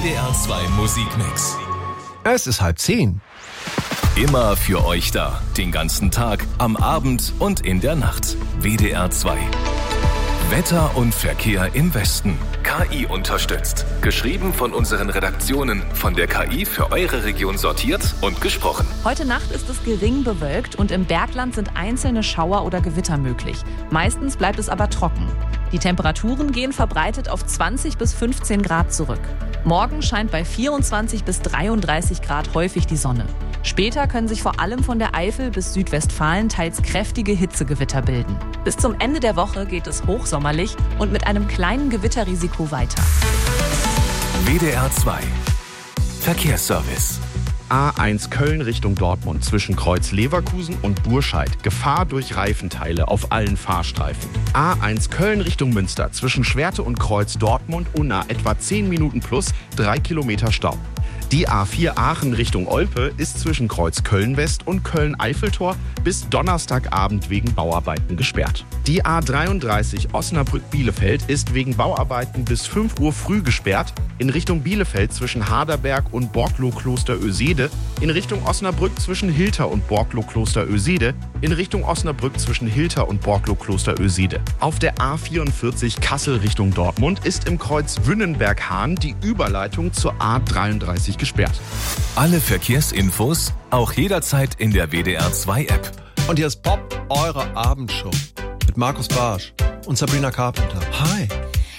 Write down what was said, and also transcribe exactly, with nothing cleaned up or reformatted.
D R zwei Musikmix. Es ist halb zehn. Immer für euch da. Den ganzen Tag, am Abend und in der Nacht. W D R zwei. Wetter und Verkehr im Westen. K I unterstützt. Geschrieben von unseren Redaktionen. Von der K I für eure Region sortiert und gesprochen. Heute Nacht ist es gering bewölkt und im Bergland sind einzelne Schauer oder Gewitter möglich. Meistens bleibt es aber trocken. Die Temperaturen gehen verbreitet auf zwanzig bis fünfzehn Grad zurück. Morgen scheint bei vierundzwanzig bis dreiunddreißig Grad häufig die Sonne. Später können sich vor allem von der Eifel bis Südwestfalen teils kräftige Hitzegewitter bilden. Bis zum Ende der Woche geht es hochsommerlich und mit einem kleinen Gewitterrisiko weiter. W D R zwei. Verkehrsservice. A eins Köln Richtung Dortmund zwischen Kreuz Leverkusen und Burscheid. Gefahr durch Reifenteile auf allen Fahrstreifen. A eins Köln Richtung Münster zwischen Schwerte und Kreuz Dortmund Unna etwa zehn Minuten plus drei Kilometer Stau. Die A vier Aachen Richtung Olpe ist zwischen Kreuz Köln-West und Köln-Eiffeltor bis Donnerstagabend wegen Bauarbeiten gesperrt. Die A dreiunddreißig Osnabrück-Bielefeld ist wegen Bauarbeiten bis fünf Uhr früh gesperrt in Richtung Bielefeld zwischen Harderberg und Borkloh-Kloster-Ösede, in Richtung Osnabrück zwischen Hilter und Borkloh-Kloster-Ösede, in Richtung Osnabrück zwischen Hilter und Borkloh-Kloster-Ösede. Auf der A vierundvierzig Kassel Richtung Dortmund ist im Kreuz Wünnenberg-Hahn die Überleitung zur A dreiunddreißig gesperrt. Alle Verkehrsinfos auch jederzeit in der W D R zwei App. Und hier ist Bob, eure Abendshow mit Markus Barsch und Sabrina Carpenter. Hi.